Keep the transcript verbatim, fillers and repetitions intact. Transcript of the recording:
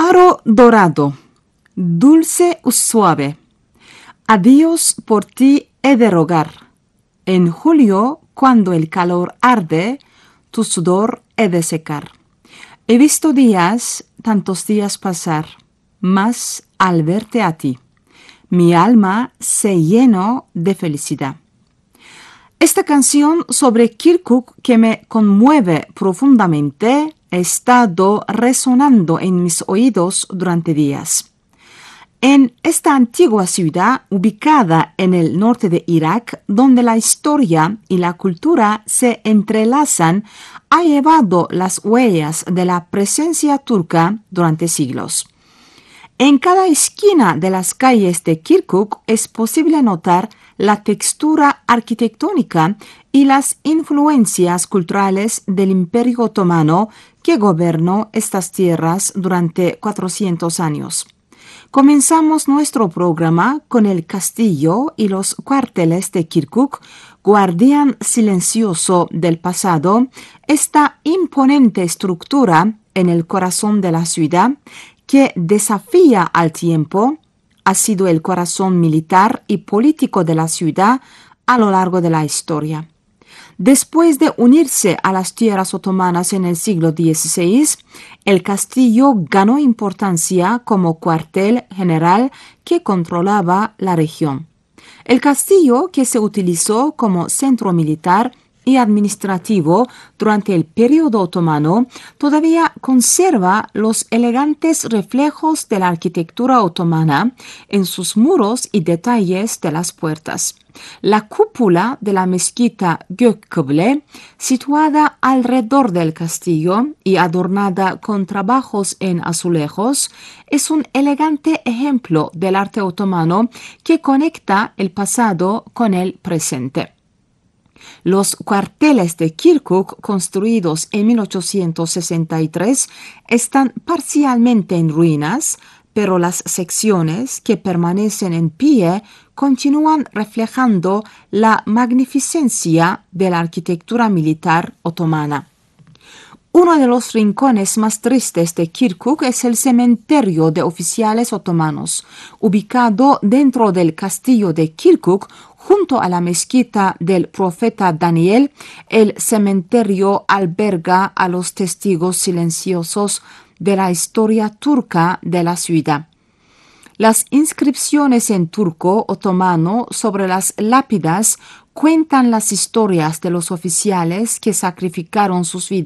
Aro dorado, dulce y suave. Adiós por ti he de rogar. En julio, cuando el calor arde, tu sudor he de secar. He visto días, tantos días pasar, mas al verte a ti, mi alma se llenó de felicidad. Esta canción sobre Kirkuk, que me conmueve profundamente, ha estado resonando en mis oídos durante días. En esta antigua ciudad, ubicada en el norte de Irak, donde la historia y la cultura se entrelazan, ha llevado las huellas de la presencia turca durante siglos. En cada esquina de las calles de Kirkuk es posible notar la textura arquitectónica y las influencias culturales del Imperio Otomano que gobernó estas tierras durante cuatrocientos años. Comenzamos nuestro programa con el castillo y los cuarteles de Kirkuk, guardián silencioso del pasado, esta imponente estructura en el corazón de la ciudad que desafía al tiempo, ha sido el corazón militar y político de la ciudad a lo largo de la historia. Después de unirse a las tierras otomanas en el siglo dieciséis, el castillo ganó importancia como cuartel general que controlaba la región. El castillo, que se utilizó como centro militar y administrativo durante el período otomano, todavía conserva los elegantes reflejos de la arquitectura otomana en sus muros y detalles de las puertas. La cúpula de la mezquita Gökkıble, situada alrededor del castillo y adornada con trabajos en azulejos, es un elegante ejemplo del arte otomano que conecta el pasado con el presente. Los cuarteles de Kirkuk, construidos en mil ochocientos sesenta y tres, están parcialmente en ruinas, pero las secciones que permanecen en pie continúan reflejando la magnificencia de la arquitectura militar otomana. Uno de los rincones más tristes de Kirkuk es el cementerio de oficiales otomanos, ubicado dentro del castillo de Kirkuk, junto a la mezquita del profeta Daniel. El cementerio alberga a los testigos silenciosos de la historia turca de la ciudad. Las inscripciones en turco otomano sobre las lápidas cuentan las historias de los oficiales que sacrificaron sus vidas